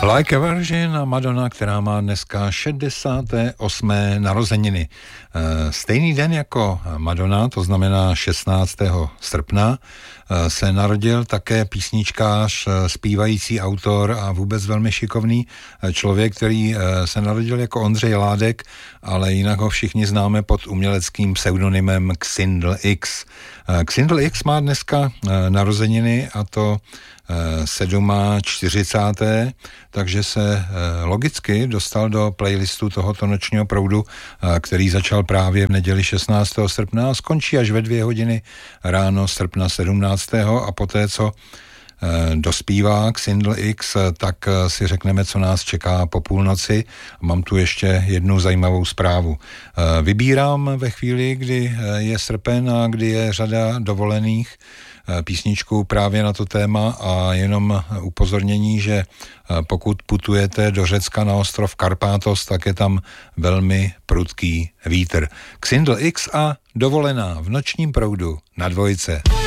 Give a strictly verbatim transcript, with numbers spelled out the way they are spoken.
Like a Virgin a Madonna, která má dneska šedesáté osmé narozeniny. Stejný den jako Madonna, to znamená šestnáctého srpna, se narodil také písničkář, zpívající autor a vůbec velmi šikovný člověk, který se narodil jako Ondřej Ládek, ale jinak ho všichni známe pod uměleckým pseudonymem Xindl X. Xindl X má dneska narozeniny, a to čtyřicáté sedmé takže se logicky dostal do playlistu tohoto nočního proudu, který začal právě v neděli šestnáctého srpna a skončí až ve dvě hodiny ráno srpna sedmnáctého a poté, co dospívá Xindl X, tak si řekneme, co nás čeká po půlnoci. Mám tu ještě jednu zajímavou zprávu. Vybírám ve chvíli, kdy je srpen a kdy je řada dovolených, písničku právě na to téma a jenom upozornění, že pokud putujete do Řecka na ostrov Karpátos, tak je tam velmi prudký vítr. Xindl X a Dovolená v nočním proudu na Dvojce.